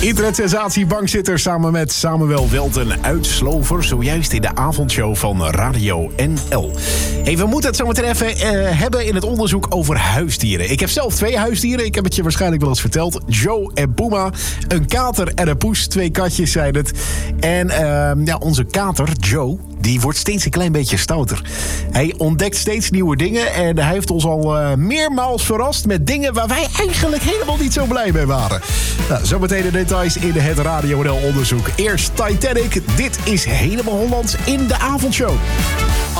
Internetsensatie Bankzitter samen met Samuel Welten uit Slover. Zojuist in de avondshow van Radio NL. Hey, we moeten het zo meteen even hebben in het onderzoek over huisdieren. Ik heb zelf 2 huisdieren. Ik heb het je waarschijnlijk wel eens verteld. Joe en Puma. Een kater en een poes. 2 katjes zijn het. En onze kater, Joe, die wordt steeds een klein beetje stouter. Hij ontdekt steeds nieuwe dingen en hij heeft ons al meermaals verrast met dingen waar wij eigenlijk helemaal niet zo blij mee waren. Nou, zometeen de details in het Radio NL onderzoek. Eerst Titanic. Dit is Helemaal Hollands in de avondshow.